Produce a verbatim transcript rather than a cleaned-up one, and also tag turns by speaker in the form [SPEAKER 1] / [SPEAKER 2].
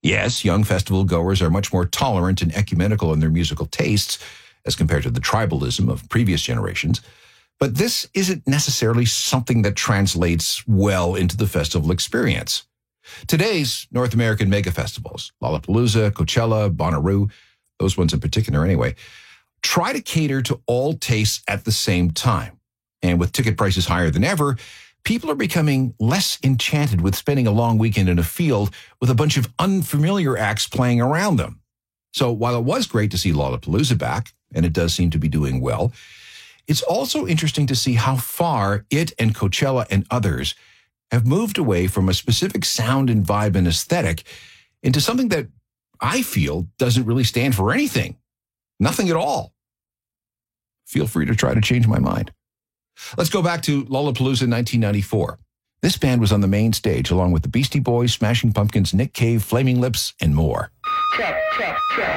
[SPEAKER 1] Yes, young festival goers are much more tolerant and ecumenical in their musical tastes as compared to the tribalism of previous generations. But this isn't necessarily something that translates well into the festival experience. Today's North American mega festivals, Lollapalooza, Coachella, Bonnaroo, those ones in particular anyway, try to cater to all tastes at the same time. And with ticket prices higher than ever, people are becoming less enchanted with spending a long weekend in a field with a bunch of unfamiliar acts playing around them. So while it was great to see Lollapalooza back, and it does seem to be doing well, it's also interesting to see how far it and Coachella and others have moved away from a specific sound and vibe and aesthetic into something that I feel doesn't really stand for anything. Nothing at all. Feel free to try to change my mind. Let's go back to Lollapalooza in nineteen ninety-four. This band was on the main stage along with the Beastie Boys, Smashing Pumpkins, Nick Cave, Flaming Lips, and more. Check, check, check.